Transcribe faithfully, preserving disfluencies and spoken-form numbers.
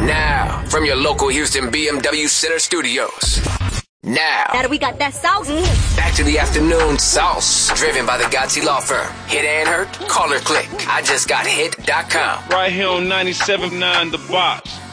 Now, from your local Houston B M W Center Studios. Now, Now that we got that sauce. back to the afternoon sauce, driven by the Gotti Law Firm. Hit and hurt, call or click. I just got hit dot com. Right here on ninety-seven point nine The Box.